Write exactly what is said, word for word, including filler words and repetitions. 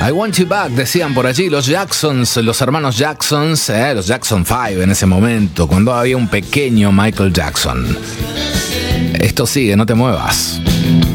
I want you back, decían por allí los Jacksons, los hermanos Jacksons, eh, los Jackson Five en ese momento, cuando había un pequeño Michael Jackson. Esto sigue, no te muevas.